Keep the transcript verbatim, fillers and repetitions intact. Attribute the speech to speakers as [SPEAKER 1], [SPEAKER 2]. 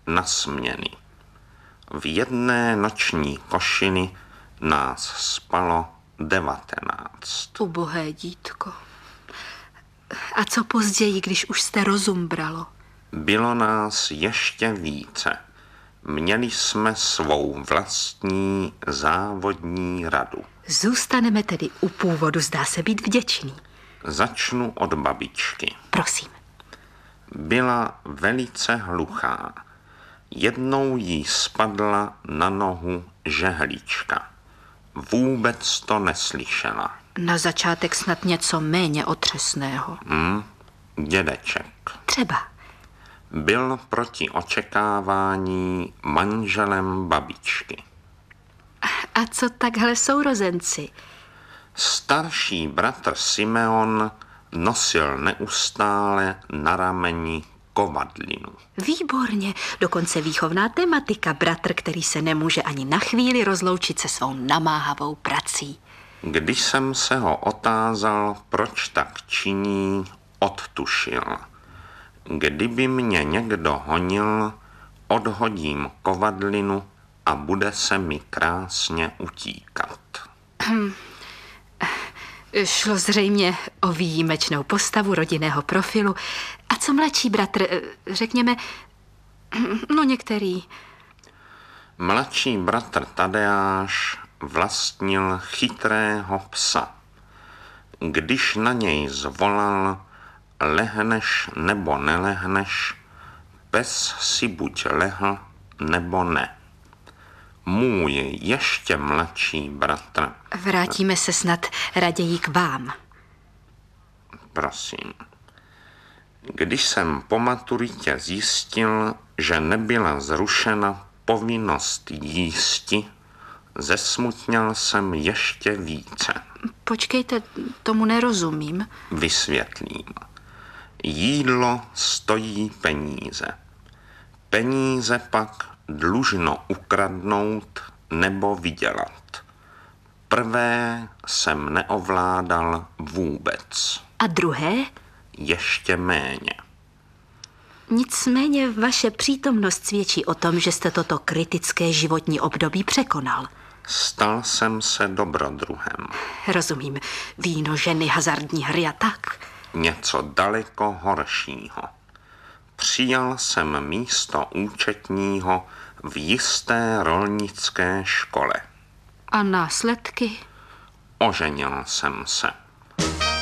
[SPEAKER 1] na směny. V jedné noční košili nás spalo devatenáct.
[SPEAKER 2] Ubohé dítko. A co později, když už jste rozum bralo?
[SPEAKER 1] Bylo nás ještě více. Měli jsme svou vlastní závodní radu.
[SPEAKER 2] Zůstaneme tedy u původu, zdá se být vděčný.
[SPEAKER 1] Začnu od babičky.
[SPEAKER 2] Prosím.
[SPEAKER 1] Byla velice hluchá. Jednou jí spadla na nohu žehlička. Vůbec to neslyšela.
[SPEAKER 2] Na začátek snad něco méně otřesného.
[SPEAKER 1] Hmm, dědeček.
[SPEAKER 2] Třeba.
[SPEAKER 1] Byl proti očekávání manželem babičky.
[SPEAKER 2] A co takhle sourozenci?
[SPEAKER 1] Starší bratr Simeon nosil neustále na rameni kovadlinu.
[SPEAKER 2] Výborně, dokonce výchovná tematika. Bratr, který se nemůže ani na chvíli rozloučit se svou namáhavou prací.
[SPEAKER 1] Když jsem se ho otázal, proč tak činí, odtušil. Kdyby mě někdo honil, odhodím kovadlinu a bude se mi krásně utíkat.
[SPEAKER 2] Šlo zřejmě o výjimečnou postavu rodinného profilu. A co mladší bratr, řekněme, no některý?
[SPEAKER 1] Mladší bratr Tadeáš vlastnil chytrého psa. Když na něj zvolal, lehneš nebo nelehneš, pes si buď lehl nebo ne. Můj ještě mladší bratr.
[SPEAKER 2] Vrátíme se snad raději k vám.
[SPEAKER 1] Prosím. Když jsem po maturitě zjistil, že nebyla zrušena povinnost jísti, zesmutněl jsem ještě více.
[SPEAKER 2] Počkejte, tomu nerozumím.
[SPEAKER 1] Vysvětlím. Jídlo stojí peníze. Peníze pak dlužno ukradnout nebo vydělat. Prvé jsem neovládal vůbec.
[SPEAKER 2] A druhé?
[SPEAKER 1] Ještě méně.
[SPEAKER 2] Nicméně vaše přítomnost svědčí o tom, že jste toto kritické životní období překonal.
[SPEAKER 1] Stal jsem se dobrodruhem.
[SPEAKER 2] Rozumím. Víno, ženy, hazardní hry a tak.
[SPEAKER 1] Něco daleko horšího. Přijal jsem místo účetního v jisté rolnické škole.
[SPEAKER 2] A následky?
[SPEAKER 1] Oženil jsem se.